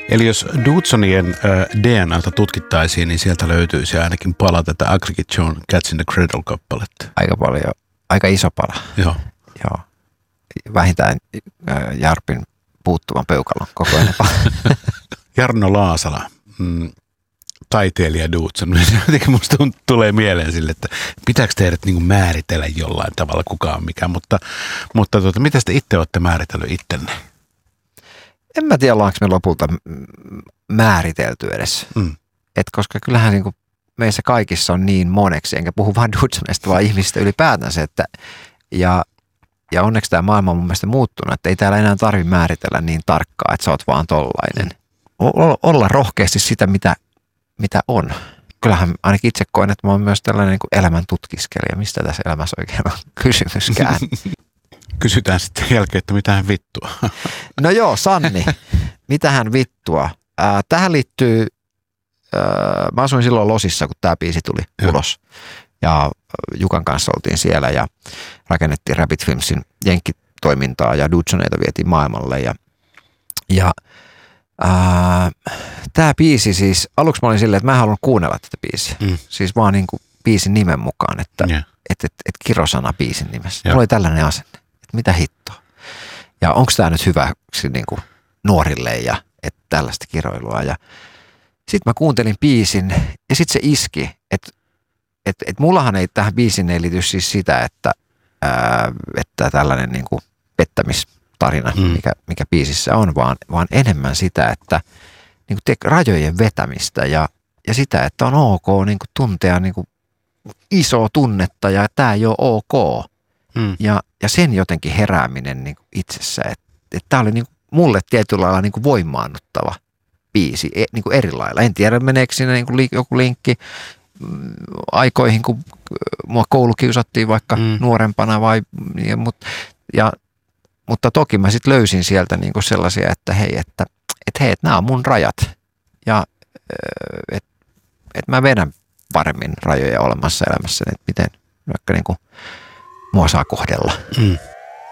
Eli jos Dudesonien DNAta tutkittaisiin, niin sieltä löytyisi ainakin pala tätä Aggregate John Cats in the Cradle-kappaletta. Aika paljon, aika iso pala. Joo. Joo. Vähintään Jarpin puuttuvan peukalon kokoinen pala. Jarno Laasala, taiteilija Dudson. Jotenkin musta tulee mieleen sille, että pitääkö teidät niin kuin määritellä jollain tavalla kukaan mikä, mutta mitä te itse olette määritellyt ittenne? En mä tiedä, ollaanko me lopulta määritelty edes. Koska kyllähän niin kuin meissä kaikissa on niin moneksi, enkä puhu vain Dudsonista, vaan ihmisistä ylipäätänsä. Ja onneksi tämä maailma on mun mielestä muuttunut, että ei täällä enää tarvitse määritellä niin tarkkaa, että sä oot vaan tollainen. Olla rohkeasti sitä, mitä on. Kyllähän ainakin itse koen, että mä oon myös tällainen niin kuin elämän tutkiskelija. Mistä tässä elämässä oikein on kysymyskään? Kysytään sitten jälkeen, että mitähän vittua. No joo, Sanni, mitähän vittua? Tähän liittyy, mä asuin silloin Losissa, kun tämä biisi tuli ulos. Ja Jukan kanssa oltiin siellä ja rakennettiin Rabbit Filmsin jenkkitoimintaa ja Dudsoneita vietiin maailmalle. Ja tämä biisi siis, aluksi mä olin silleen, että mä en halunnut kuunnella tätä biisiä. Siis vaan niin kuin biisin nimen mukaan, että kirosana biisin nimessä. Mulla oli tällainen asenne, että mitä hittoa. Ja onko tämä nyt hyväksi niin kuin nuorille ja että tällaista kiroilua. Ja sitten mä kuuntelin biisin ja sitten se iski, että mullahan ei tähän biisin ei liity siis sitä, että tällainen niin kuin pettämistarina, mikä biisissä on, vaan enemmän sitä, että niin kuin rajojen vetämistä ja sitä, että on ok niin kuin tuntea niin kuin isoa tunnetta ja tämä ei ole ok. Ja sen jotenkin herääminen niin kuin itsessä, että tämä oli niin kuin mulle tietyllä lailla niin kuin voimaannuttava biisi niin kuin eri lailla. En tiedä, meneekö siinä niin kuin joku linkki aikoihin, kun mua koulukiusattiin vaikka nuorempana mutta toki mä sitten löysin sieltä niin kuin sellaisia, että hei, nämä on mun rajat ja että mä vedän paremmin rajoja olemassa elämässäni, että miten vaikka niin kuin mua saa kohdella.